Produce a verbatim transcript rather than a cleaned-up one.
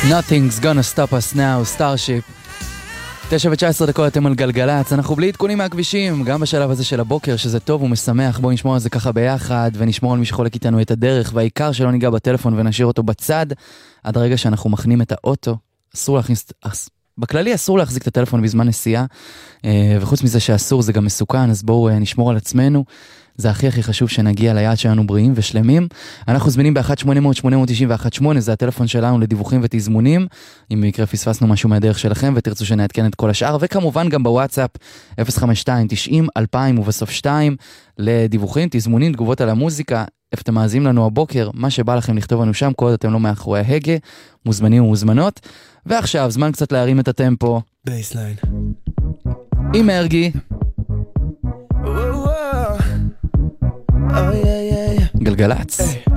Nothing's gonna stop us now, סטארשיפ. תשע ותשע עשרה דקות אתם על גלגלץ, אנחנו בלי עדכונים מהכבישים, גם בשלב הזה של הבוקר, שזה טוב ומשמח. בואו נשמור על זה ככה ביחד, ונשמור על מי שחולק איתנו את הדרך, והעיקר שלא ניגע בטלפון ונשאיר אותו בצד, עד הרגע שאנחנו מכנים את האוטו. אסור להכניס, בכללי אסור להחזיק את הטלפון בזמן נסיעה, וחוץ מזה שאסור זה גם מסוכן, אז בואו נשמור על עצמנו. זה הכי הכי חשוב שנגיע ליעד שלנו בריאים ושלמים. אנחנו זמינים ב-אחת שמונה אפס אפס שמונה תשע אחת שמונה, זה הטלפון שלנו לדיווחים ותזמונים, אם במקרה פספסנו משהו מהדרך שלכם ותרצו שנעדכן את כל השאר, וכמובן גם בוואטסאפ אפס חמש שתיים תשעים אלפיים ובסוף שתיים לדיווחים, תזמונים, תגובות על המוזיקה, איפה אתם מאזינים לנו הבוקר, מה שבא לכם לכתוב לנו שם, כל עוד אתם לא מאחורי ההגה, מוזמנים ומוזמנות. ועכשיו, זמן קצת להרים את הטמפו. בייסליין. עם מרגי. Oh, yeah, yeah, yeah. גלגלץ. Hey.